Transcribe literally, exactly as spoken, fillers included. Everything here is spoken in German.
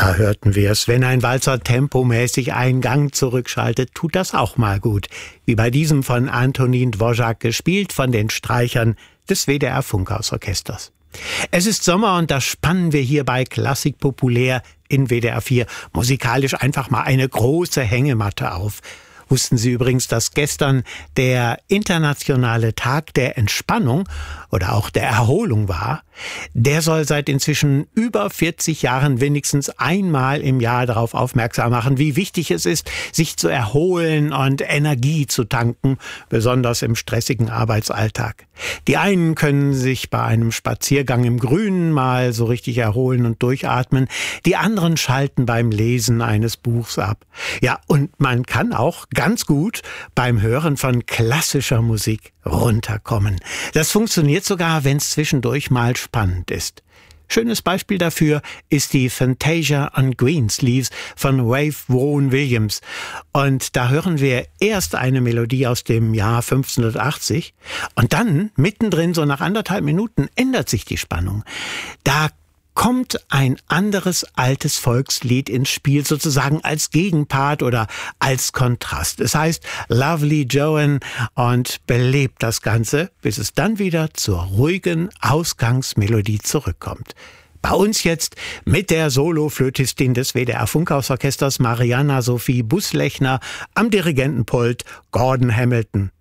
Da hörten wir es. Wenn ein Walzer tempomäßig einen Gang zurückschaltet, tut das auch mal gut. Wie bei diesem von Antonin Dvořák, gespielt von den Streichern des W D R Funkhausorchesters. Es ist Sommer und das spannen wir hier bei Klassik populär in W D R vier musikalisch einfach mal eine große Hängematte auf. Wussten Sie übrigens, dass gestern der internationale Tag der Entspannung oder auch der Erholung war? Der soll seit inzwischen über vierzig Jahren wenigstens einmal im Jahr darauf aufmerksam machen, wie wichtig es ist, sich zu erholen und Energie zu tanken, besonders im stressigen Arbeitsalltag. Die einen können sich bei einem Spaziergang im Grünen mal so richtig erholen und durchatmen, die anderen schalten beim Lesen eines Buchs ab. Ja, und man kann auch ganz gut beim Hören von klassischer Musik runterkommen. Das funktioniert sogar, wenn es zwischendurch mal spannend ist. Schönes Beispiel dafür ist die Fantasia on Greensleeves von Ralph Vaughan Williams. Und da hören wir erst eine Melodie aus dem Jahr fünfzehnhundertachtzig und dann, mittendrin, so nach anderthalb Minuten, ändert sich die Spannung. Da kommt ein anderes altes Volkslied ins Spiel, sozusagen als Gegenpart oder als Kontrast. Es heißt Lovely Joan und belebt das Ganze, bis es dann wieder zur ruhigen Ausgangsmelodie zurückkommt. Bei uns jetzt mit der Soloflötistin des W D R Funkhausorchesters Marianna Sophie Buslechner, am Dirigentenpult Gordon Hamilton.